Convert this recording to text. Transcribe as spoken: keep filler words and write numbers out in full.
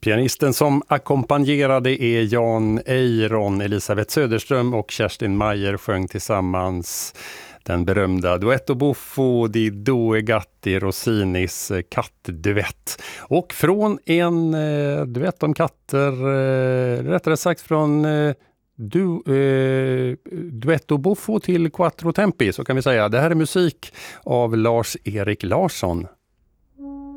Pianisten som ackompanjerade är Jan Eiron, Elisabeth Söderström och Kerstin Mayer sjöng tillsammans den berömda Duetto Buffo di Due Gatti, Rossinis kattduett. Och från en eh, duett om katter, eh, rättare sagt från eh, du, eh, Duetto Buffo till Quattro Tempi, så kan vi säga. Det här är musik av Lars-Erik Larsson.